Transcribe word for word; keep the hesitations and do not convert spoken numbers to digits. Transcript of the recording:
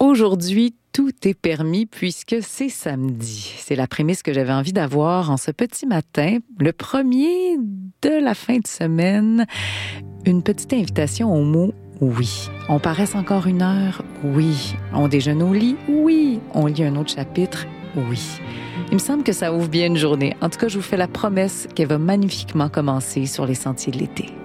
Aujourd'hui, tout est permis puisque c'est samedi. C'est la prémisse que j'avais envie d'avoir en ce petit matin, le premier de la fin de semaine. Une petite invitation au mot « oui ». On paresse encore une heure? Oui. On déjeune au lit? Oui. On lit un autre chapitre? Oui. Il me semble que ça ouvre bien une journée. En tout cas, je vous fais la promesse qu'elle va magnifiquement commencer sur les sentiers de l'été.